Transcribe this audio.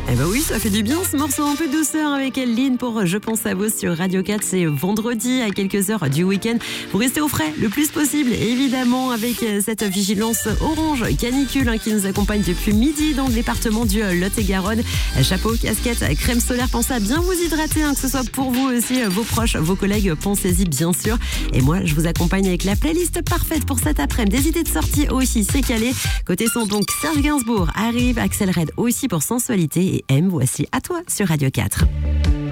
Eh ben oui, ça fait du bien ce morceau un peu douceur avec Lynn pour Je pense à vous sur Radio 4. C'est vendredi à quelques heures du week-end. Vous restez au frais le plus possible, évidemment, avec cette vigilance orange canicule qui nous accompagne depuis midi dans le département du Lot-et-Garonne. Chapeau, casquette, crème solaire, pensez à bien vous hydrater, que ce soit pour vous aussi, vos proches, vos collègues, pensez-y bien sûr. Et moi, je vous accompagne avec la playlist parfaite pour cet après-midi. Des idées de sortie aussi, c'est calé. Côté son, donc, Serge Gainsbourg arrive, Axel Red aussi pour Sensualité et M, voici à toi sur Radio 4.